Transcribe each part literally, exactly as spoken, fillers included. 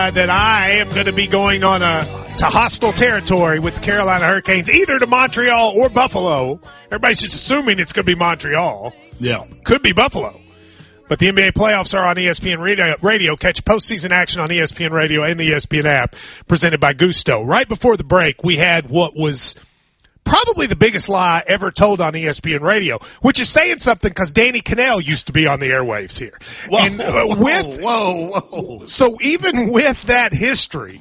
uh, that I am going to be going on a to hostile territory with the Carolina Hurricanes, either to Montreal or Buffalo. Everybody's just assuming it's going to be Montreal. Yeah. Could be Buffalo. But the N B A playoffs are on E S P N Radio. radio. Catch postseason action on E S P N Radio and the E S P N app, presented by Gusto. Right before the break, we had what was probably the biggest lie ever told on E S P N Radio, which is saying something because Danny Kanell used to be on the airwaves here. Whoa, and, uh, with, whoa, whoa, whoa. So even with that history,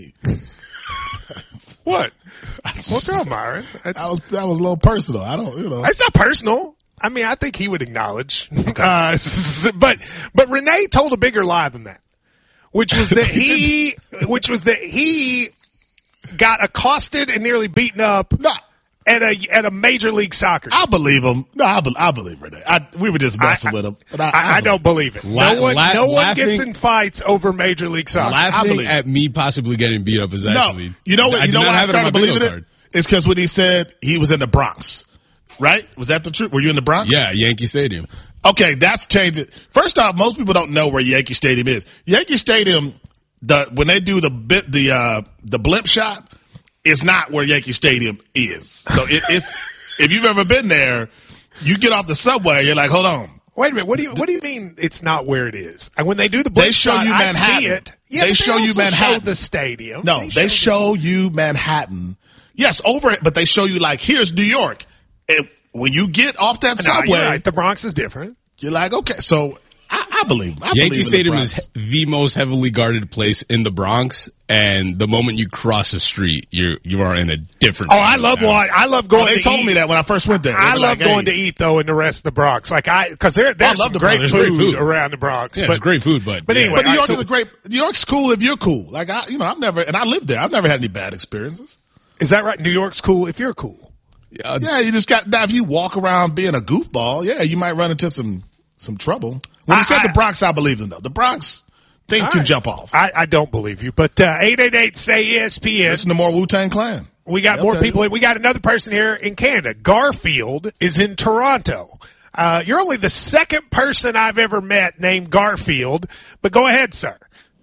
what? What's up, Myron? That was that was a little personal. I don't, you know. It's not personal. I mean, I think he would acknowledge. Uh, but but Renee told a bigger lie than that, which was that he, which was that he got accosted and nearly beaten up. No. At a at a major league soccer game. I believe him. No, I, be, I believe Renee. I, we were just messing I, with him. But I, I, I, I don't believe it. La- no one, la- no one laughing, gets in fights over major league soccer. Laughing at me possibly getting beat up is actually. No, you know what? I You know why I started believing it? Card. It's because when he said he was in the Bronx, right? Was that the truth? Were you in the Bronx? Yeah, Yankee Stadium. Okay, that's changed it. First off, most people don't know where Yankee Stadium is. Yankee Stadium, the when they do the bit the uh the blimp shot, it's not where Yankee Stadium is. So it, it's if you've ever been there, you get off the subway, you're like, hold on. Wait a minute. What do you What do you mean it's not where it is? And when they do the blimp They show shot, you I Manhattan. see it. Yeah, They but show you also Manhattan. Show the stadium. No, they, show you Manhattan. Yes, over it, but they show you like here's New York. And when you get off that No, subway, you're right. The Bronx is different. you're like, okay, so I, I believe. I Yankee believe in Stadium the is Bronx. the most heavily guarded place in the Bronx, and the moment you cross the street, you you are in a different. Oh, I love now. what I love going. Oh, they to told eat. me that when I first went there. They I were love like, going hey. to eat though in the rest of the Bronx. Like I, because there there's love some the great, Bronx. food There's great food. around the Bronx. Yeah, but, it's great food, but but yeah. anyway, But New all right, York so- is a great. New York's cool if you're cool. Like I, you know, I've never and I lived there. I've never had any bad experiences. Is that right? New York's cool if you're cool. Yeah, Yeah, you just got now. If you walk around being a goofball, yeah, you might run into some some trouble. When he I- said I- the Bronx, I believe him though. The Bronx, things All can right. jump off. I, I don't believe you, but uh, eight eight eight say E S P N. Listen to more Wu-Tang Clan. We got They'll more tell people. you. We got another person here in Canada. Garfield is in Toronto. Uh, you're only the second person I've ever met named Garfield, but go ahead, sir.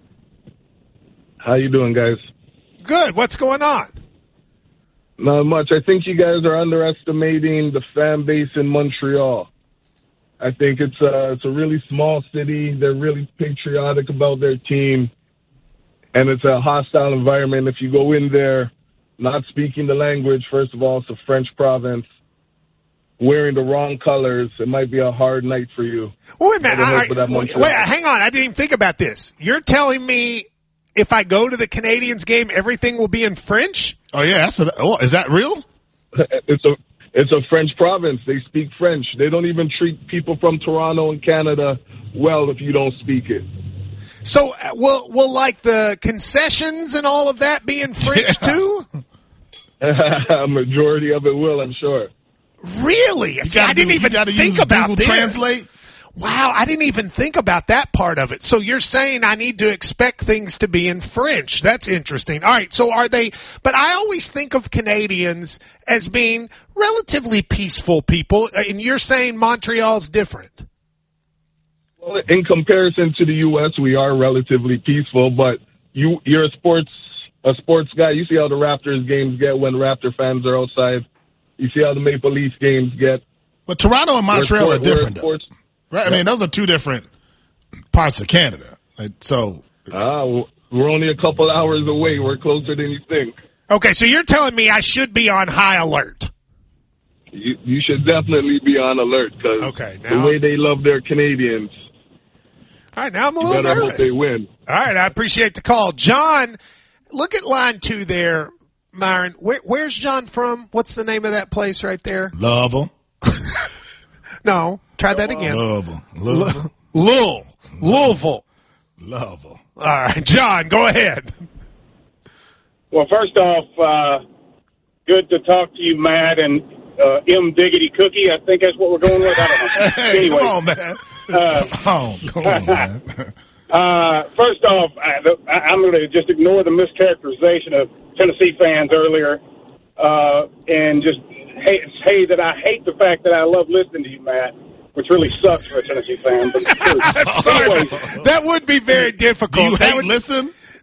How you doing, guys? Good. What's going on? Not much. I think you guys are underestimating the fan base in Montreal. I think it's a, it's a really small city. They're really patriotic about their team, and it's a hostile environment. If you go in there not speaking the language, first of all, it's a French province, wearing the wrong colors, it might be a hard night for you. Well, wait a minute. Never I, hope for that wait, Montreal. wait, hang on. I didn't even think about this. You're telling me if I go to the Canadiens game, everything will be in French? Oh yeah, that's a, oh, is that real? It's a it's a French province. They speak French. They don't even treat people from Toronto and Canada well if you don't speak it. So, uh, will will like the concessions and all of that be in French Yeah. too? A majority of it will, I'm sure. Really? See, gotta I didn't do- even you gotta think use about Google this. Translate. Wow, I didn't even think about that part of it. So you're saying I need to expect things to be in French. That's interesting. All right, so are they, but I always think of Canadians as being relatively peaceful people, and you're saying Montreal's different. Well, in comparison to the U S, we are relatively peaceful, but you, you're a sports a sports guy. You see how the Raptors games get when Raptor fans are outside. You see how the Maple Leafs games get. But Toronto and Montreal We're are sport- we're different, though. sports- Right? I mean, those are two different parts of Canada. Like, so Ah, we're only a couple hours away. We're closer than you think. Okay, so you're telling me I should be on high alert. You, you should definitely be on alert because Okay, the now- way they love their Canadians, All right, now I'm a you little better hope nervous. they win. All right, I appreciate the call. John, look at line two there, Myron. Where, where's John from? What's the name of that place right there? Louisville, No, try that again. Louisville, Louisville, Louisville. Louisville. Louisville. All right, John, go ahead. Well, first off, uh, good to talk to you, Matt, and uh, M. Diggity Cookie. I think that's what we're going with. I don't know. Hey, anyway, come on, man. uh, Come on, come on, man. uh, first off, I, I, I'm going to just ignore the mischaracterization of Tennessee fans earlier uh, and just hey, say that I hate the fact that I love listening to you, Matt, which really sucks for a Tennessee fan. But it's true. Sorry, Anyways, that would be very Do difficult. you That hate would- listen?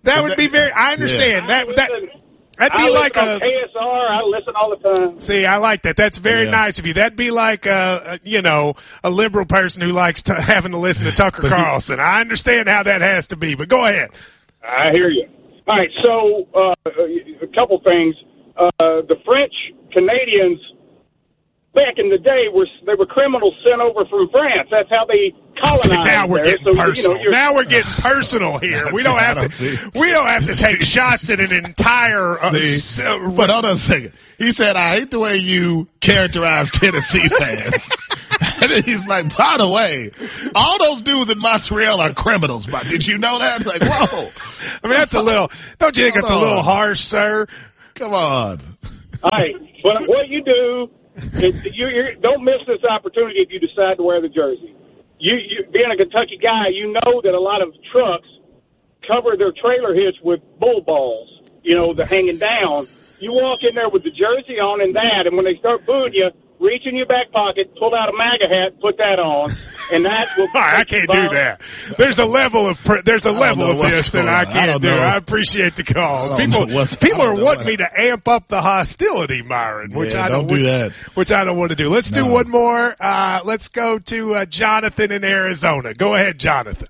That would be very. I understand Yeah. that. That that'd be I like listen a on K S R. I listen all the time. See, I like that. That's very Yeah. nice of you. That'd be like, uh, a, you know, a liberal person who likes to, having to listen to Tucker Carlson. I understand how that has to be, but go ahead. I hear you. All right, so uh, a couple things. Uh, the French Canadians back in the day were they were criminals sent over from France. That's how they colonized. Now we're there. getting So, personal. You know, you're, now we're getting personal here. We don't I have don't to. see. We don't have to take shots at an entire. Uh, See, s- but hold on a second. He said, I hate the way you characterize Tennessee fans. And then he's like, by the way, all those dudes in Montreal are criminals. But did you know that? Like, whoa. I mean, that's a little. Don't you think Hold that's a little on. harsh, sir? Come on. all right, but what you do is you you're, don't miss this opportunity if you decide to wear the jersey. You, you being a Kentucky guy, you know that a lot of trucks cover their trailer hitch with bull balls. You know, they're hanging down. You walk in there with the jersey on and that, and when they start booing you, reach in your back pocket, pull out a MAGA hat, put that on, and that will. I can't do that. There's a level of pr- there's a don't level know of what's this that going I on. I can't don't do. know. I appreciate the call. I don't People know what's- people I are don't know wanting what- me to amp up the hostility, Myron, which Yeah, I don't don't do that. Which I don't want to do. Let's do No. one more. Uh, let's go to uh, Jonathan in Arizona. Go ahead, Jonathan.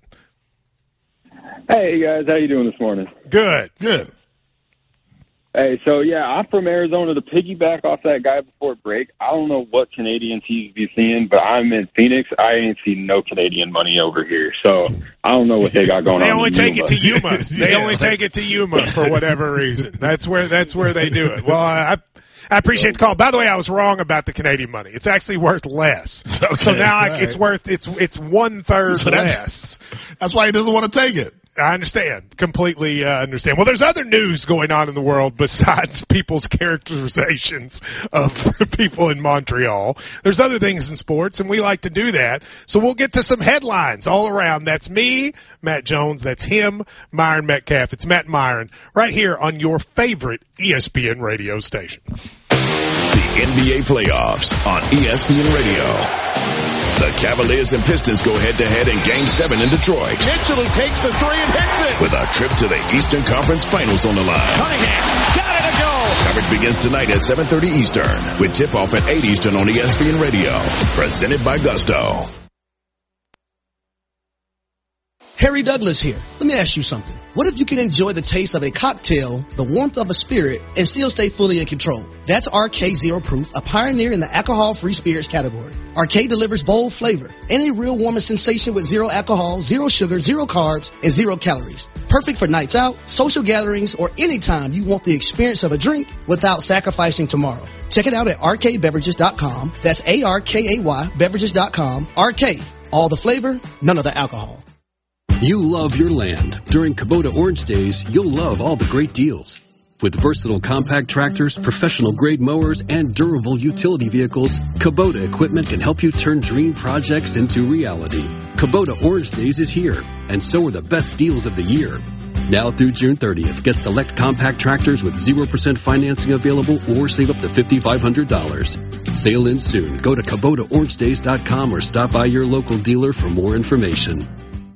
Hey guys, how you doing this morning? Good. Good. Hey, so yeah, I'm from Arizona. To piggyback off that guy before break, I don't know what Canadian T V be seeing, but I'm in Phoenix. I ain't seen no Canadian money over here, so I don't know what they got going They on. only in take Yuma. it to Yuma. They Yeah, only like- take it to Yuma for whatever reason. That's where that's where they do it. Well, I I appreciate the call. By the way, I was wrong about the Canadian money. It's actually worth less. Okay, so now all I, it's right. worth it's it's one third So that's- less. That's why he doesn't want to take it. I understand. Completely uh, understand. Well, there's other news going on in the world besides people's characterizations of people in Montreal. There's other things in sports, and we like to do that. So we'll get to some headlines all around. That's me, Matt Jones. That's him, Myron Metcalf. It's Matt Myron right here on your favorite E S P N radio station. The N B A playoffs on E S P N Radio. The Cavaliers and Pistons go head-to-head in Game seven in Detroit. Mitchell who takes the three and hits it. With a trip to the Eastern Conference Finals on the line. Cunningham got it to go. Coverage begins tonight at seven thirty Eastern with tip-off at eight Eastern on E S P N Radio. Presented by Gusto. Harry Douglas here. Let me ask you something. What if you can enjoy the taste of a cocktail, the warmth of a spirit, and still stay fully in control? That's R K Zero Proof, a pioneer in the alcohol-free spirits category. R K delivers bold flavor and a real warming sensation with zero alcohol, zero sugar, zero carbs, and zero calories. Perfect for nights out, social gatherings, or anytime you want the experience of a drink without sacrificing tomorrow. Check it out at R K beverages dot com. That's A R K A Y beverages dot com. R K. All the flavor, none of the alcohol. You love your land. During Kubota Orange Days, you'll love all the great deals. With versatile compact tractors, professional-grade mowers, and durable utility vehicles, Kubota equipment can help you turn dream projects into reality. Kubota Orange Days is here, and so are the best deals of the year. Now through June thirtieth, get select compact tractors with zero percent financing available or save up to five thousand five hundred dollars. Sale ends soon. Go to Kubota Orange Days dot com or stop by your local dealer for more information.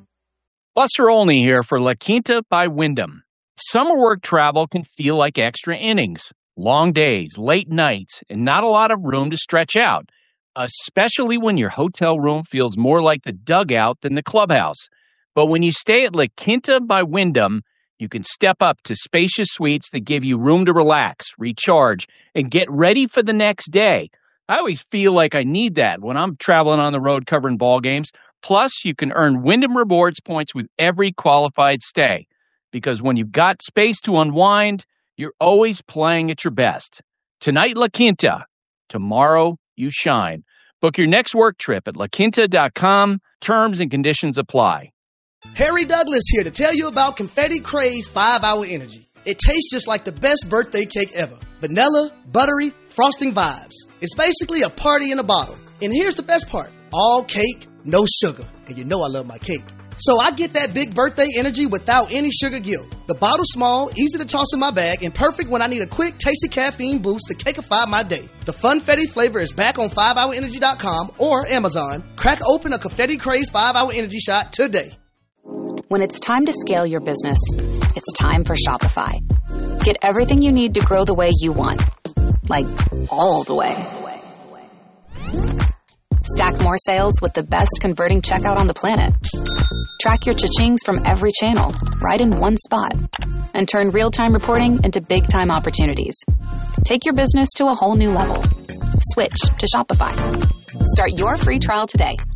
Buster Olney here for La Quinta by Wyndham. Summer work travel can feel like extra innings. Long days, late nights, and not a lot of room to stretch out, especially when your hotel room feels more like the dugout than the clubhouse. But when you stay at La Quinta by Wyndham, you can step up to spacious suites that give you room to relax, recharge, and get ready for the next day. I always feel like I need that when I'm traveling on the road covering ball games. Plus, you can earn Wyndham Rewards points with every qualified stay. Because when you've got space to unwind, you're always playing at your best. Tonight, La Quinta. Tomorrow, you shine. Book your next work trip at la quinta dot com. Terms and conditions apply. Harry Douglas here to tell you about Confetti Craze five hour Energy. It tastes just like the best birthday cake ever. Vanilla, buttery, frosting vibes. It's basically a party in a bottle. And here's the best part. All cake, no sugar. And you know I love my cake. So I get that big birthday energy without any sugar guilt. The bottle's small, easy to toss in my bag, and perfect when I need a quick, tasty caffeine boost to cakeify my day. The Funfetti flavor is back on five hour energy dot com or Amazon. Crack open a Confetti Craze five hour Energy shot today. When it's time to scale your business, it's time for Shopify. Get everything you need to grow the way you want. Like, all the way. Stack more sales with the best converting checkout on the planet. Track your cha-chings from every channel, right in one spot. And turn real-time reporting into big-time opportunities. Take your business to a whole new level. Switch to Shopify. Start your free trial today